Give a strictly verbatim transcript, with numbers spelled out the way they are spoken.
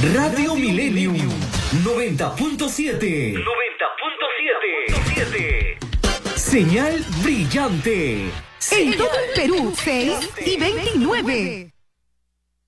Radio Millennium noventa punto siete. noventa punto siete. Señal brillante. En todo el Perú, seis y veintinueve.